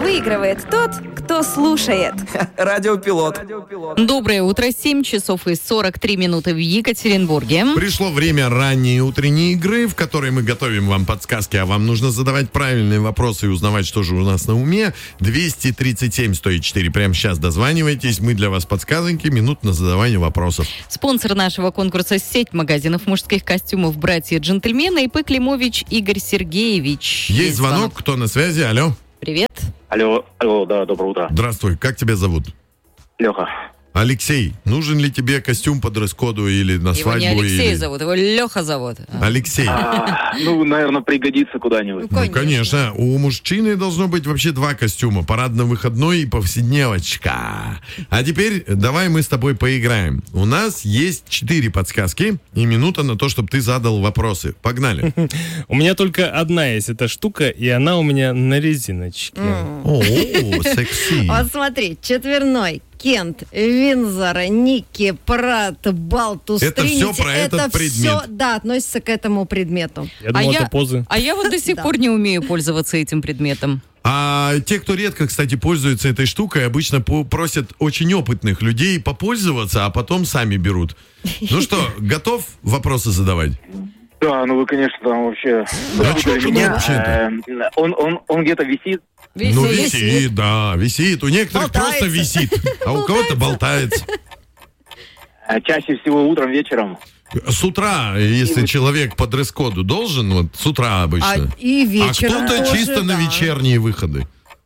Выигрывает тот, кто слушает. Радиопилот. Доброе утро, 7 часов и 43 минуты в Екатеринбурге. Пришло время ранней утренней игры, в которой мы готовим вам подсказки, а вам нужно задавать правильные вопросы и узнавать, что же у нас на уме. 237-104. Прямо сейчас дозванивайтесь. Мы для вас подсказоньки, минут на задавание вопросов. Спонсор нашего конкурса — сеть магазинов мужских костюмов «Братья-джентльмены» и Климович Игорь Сергеевич. Есть звонок. Кто на связи? Алло. Привет. Алло, да, доброе утро. Здравствуй. Как тебя зовут? Леха. Алексей, нужен ли тебе костюм по дресс-коду или на свадьбу? Его не Алексей или... зовут, его Леха зовут. Алексей. Наверное, пригодится куда-нибудь. Ну, конечно. У мужчины должно быть вообще 2 костюма. Парадно-выходной и повседневочка. А теперь давай мы с тобой поиграем. У нас есть 4 подсказки и минута на то, чтобы ты задал вопросы. Погнали. У меня только одна есть эта штука, и она у меня на резиночке. О, секси. Вот смотри, четверной. Кент, Винзор, Ники, Прат, Балтус, Это Тринити. все про этот предмет. Все, да, относится к этому предмету. Я думал, это позы. А я вот до сих пор не умею пользоваться этим предметом. А те, кто редко, кстати, пользуется этой штукой, обычно просят очень опытных людей попользоваться, а потом сами берут. Ну что, готов вопросы задавать? Да, вы, конечно, там вообще... А что же вообще-то? Он где-то висит. Ну, висит, да, висит. У некоторых просто висит, а у кого-то болтается. Чаще всего утром, вечером. С утра, если человек по дресс-коду должен, вот с утра обычно. И вечером. А кто-то тоже, чисто на да. вечерние выходы.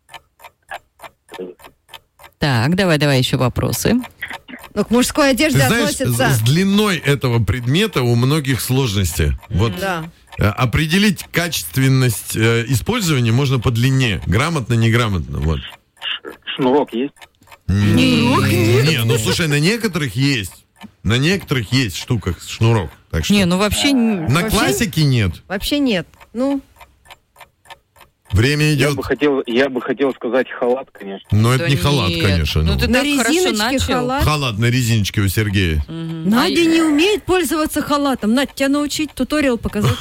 Так, давай еще вопросы. Ну, к мужской одежде Ты знаешь, относится... с длиной этого предмета у многих сложности. Вот Да. определить качественность использования можно по длине. Грамотно, неграмотно. Вот. Шнурок есть? Не, ну слушай, на некоторых есть. На некоторых есть штуках шнурок. Так что Вообще... на классике нет. Вообще нет. Ну, Время Я идет. бы хотел сказать халат, конечно. Но это не халат, нет. конечно. Ну ну. ты на так хорошо резиночке начал. халат. Халат на резиночке у Сергея. Надя не умеет пользоваться халатом. Надь, тебя научить, туториал показать.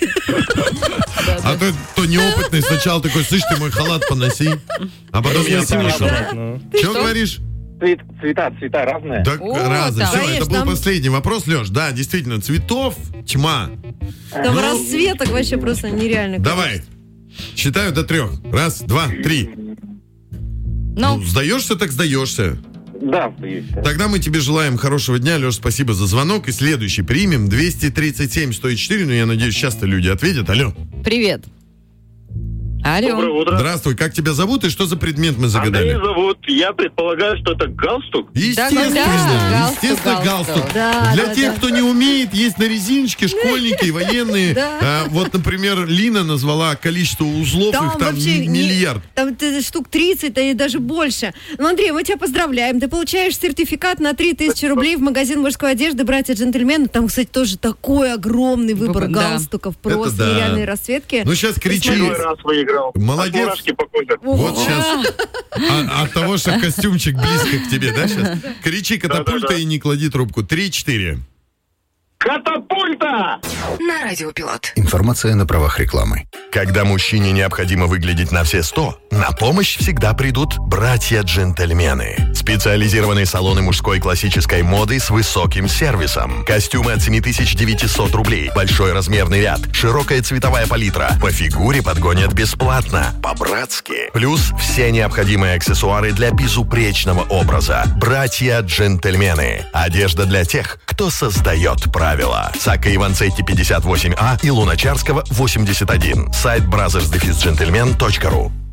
А то неопытный сначала такой: слышь, ты мой халат поноси. А потом я слышу. Что говоришь? Цвета разные. Да, О, разные. да. Все, Конечно, это был там- последний вопрос, Леш. Да, действительно, цветов тьма. Там Ну, расцветок вообще просто нереально. Давай. Считаю до 3. 1, 2, 3. Ну, сдаешься, так сдаешься. Да, есть. Тогда мы тебе желаем хорошего дня, Леш, спасибо за звонок. И следующий примем 237-104. Ну, я надеюсь, часто люди ответят. Алло. Привет. Алло. Доброе утро. Здравствуй, как тебя зовут и что за предмет мы загадали? Андрей зовут. Я предполагаю, что это галстук. Естественно, Да, естественно, галстук. галстук. Да, Для да, тех, да. кто не умеет, есть на резиночке школьники и военные. Да. Вот, например, Лина назвала количество узлов, их там вообще миллиард. Там штук 30, и даже больше. Ну, Андрей, мы тебя поздравляем. Ты получаешь сертификат на 3000 рублей в магазин мужской одежды «Братья-джентльмены». Там, кстати, тоже такой огромный выбор Да. галстуков. Просто да. нереальные расцветки. Ну, сейчас кричи. Первый раз выиграл. Молодец. От мурашки по коже. Вот сейчас. От того, что костюмчик близко к тебе, да, сейчас? Кричи катапульта Да-да-да. и не клади трубку. 3-4. Катапульта! На Радиопилот. Информация на правах рекламы. Когда мужчине необходимо выглядеть на все 100, на помощь всегда придут братья-джентльмены. Специализированные салоны мужской классической моды с высоким сервисом. Костюмы от 7900 рублей, большой размерный ряд, широкая цветовая палитра. По фигуре подгонят бесплатно, по-братски. Плюс все необходимые аксессуары для безупречного образа. Братья-джентльмены. Одежда для тех, кто создает правила. Сакка Иванцетти 58А и Луначарского 81. Сайт brothers-gentlemen.ru.